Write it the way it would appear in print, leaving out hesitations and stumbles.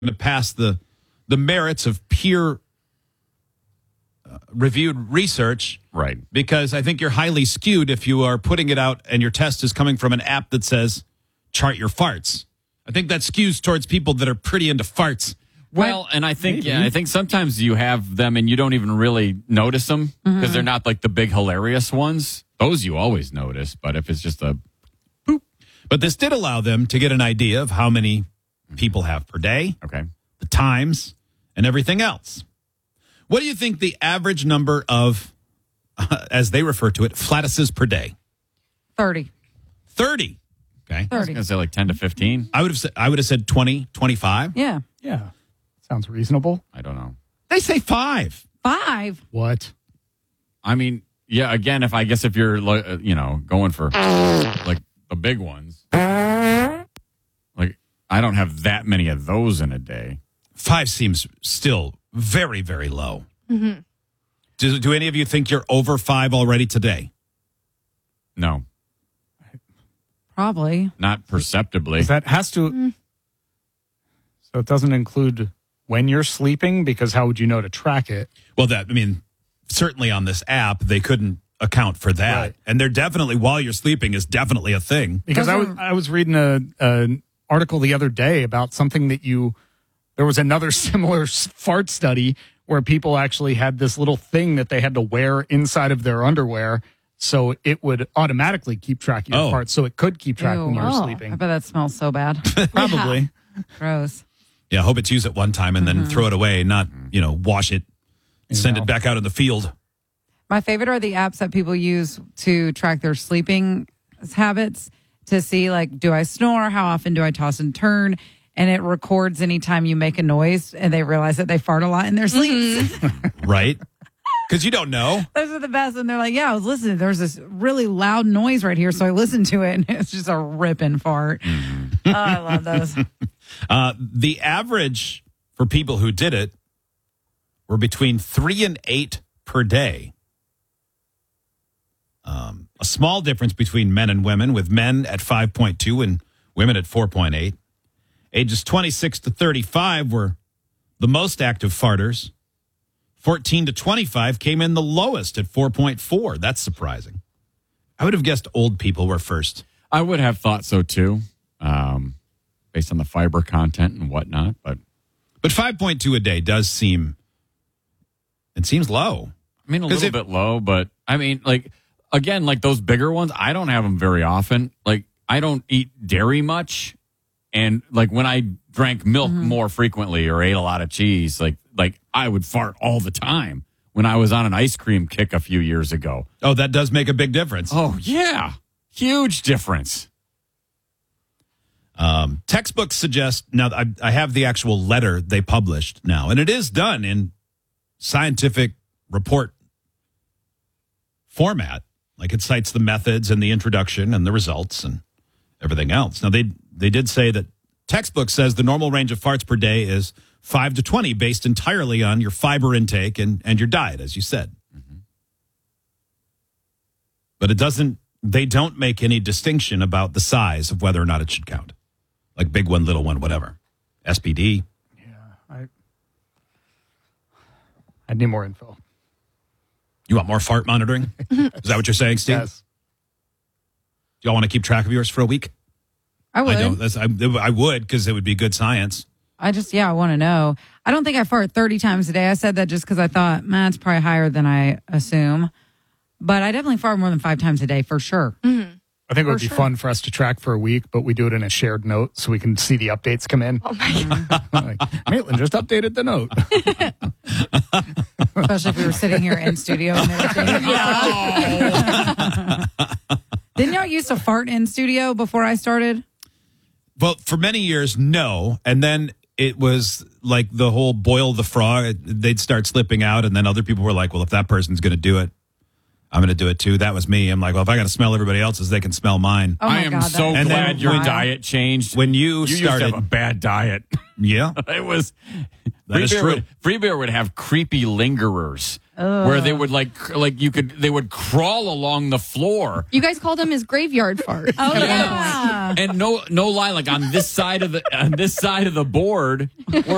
to pass the merits of peer reviewed research. Right. Because I think you're highly skewed if you are putting it out and your test is coming from an app that says chart your farts. I think that skews towards people that are pretty into farts. Well, and I think I think sometimes you have them and you don't even really notice them because they're not like the big hilarious ones. Those you always notice, but if it's just a boop. But this did allow them to get an idea of how many people have per day, Okay. the times, and everything else. What do you think the average number of, as they refer to it, flattuses per day? 30. 30. Okay. 30. I was going to say like 10 to 15. I would have said 20, 25. Yeah. Yeah. Sounds reasonable. I don't know. They say 5. 5. What? I mean, yeah, again, if you're, going for like the big ones, like I don't have that many of those in a day. 5 seems still very, very low. Mm-hmm. Do any of you think you're over 5 already today? No, Probably. not perceptibly. That has to. So it doesn't include when you're sleeping, because how would you know to track it? Well, certainly on this app, they couldn't account for that. Right. And they're definitely, while you're sleeping, is definitely a thing. Because I was reading an article the other day about something that there was another similar fart study where people actually had this little thing that they had to wear inside of their underwear, so it would automatically keep track of your farts, so it could keep track when you were sleeping. I bet that smells so bad. Probably. Gross. Yeah, I hope it's used at one time and then throw it away, not, wash it, send it back out in the field. My favorite are the apps that people use to track their sleeping habits to see, like, do I snore? How often do I toss and turn? And it records anytime you make a noise and they realize that they fart a lot in their sleep. Right? Because you don't know. Those are the best. And they're like, yeah, I was listening. There's this really loud noise right here. So I listened to it and it's just a ripping fart. Oh, I love those. The average for people who did it were between 3 and 8 per day. A small difference between men and women, with men at 5.2 and women at 4.8. Ages 26 to 35 were the most active farters. 14 to 25 came in the lowest at 4.4. That's surprising. I would have guessed old people were first. I would have thought so too, based on the fiber content and whatnot. But 5.2 a day does seems low. I mean, a little bit low, but I mean, like, again, like those bigger ones, I don't have them very often. Like, I don't eat dairy much. And like when I drank milk more frequently or ate a lot of cheese, like I would fart all the time when I was on an ice cream kick a few years ago. Oh, that does make a big difference. Oh, yeah. Huge difference. Textbooks suggest, now I have the actual letter they published now, and it is done in scientific report format. Like it cites the methods and the introduction and the results and everything else. Now, they did say that textbook says the normal range of farts per day is 5 to 20 based entirely on your fiber intake and your diet, as you said. Mm-hmm. But they don't make any distinction about the size of whether or not it should count. Like big one, little one, whatever. SPD. Yeah, I need more info. You want more fart monitoring? Is that what you're saying, Steve? Yes. Do y'all want to keep track of yours for a week? I would. I would, because it would be good science. I want to know. I don't think I fart 30 times a day. I said that just because I thought, it's probably higher than I assume. But I definitely fart more than 5 times a day for sure. Mm-hmm. I think it would be fun for us to track for a week, but we do it in a shared note so we can see the updates come in. Oh, my God. Like, Maitland just updated the note. Especially if we were sitting here in studio and everything. Didn't y'all used to fart in studio before I started? Well, for many years, no. And then it was like the whole boil the frog. They'd start slipping out. And then other people were like, well, if that person's going to do it, I'm going to do it too. That was me. I'm like, well, if I got to smell everybody else's, they can smell mine. Oh, I am so glad your wild. diet changed. When you used started. to have a bad diet. Yeah. It was. That is true. Free Beer would have creepy lingerers where they would they would crawl along the floor. You guys called him his graveyard fart. Oh, yeah. And no lie, like on this side of the board were